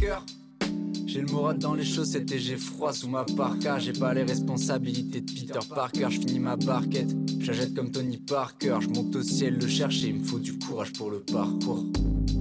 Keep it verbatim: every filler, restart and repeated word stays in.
cœur. J'ai le moral dans les chaussettes et j'ai froid sous ma parka. J'ai pas les responsabilités de Peter Parker. J'finis ma barquette, j'achète comme Tony Parker. J'monte au ciel le chercher, il me faut du courage pour le parcours.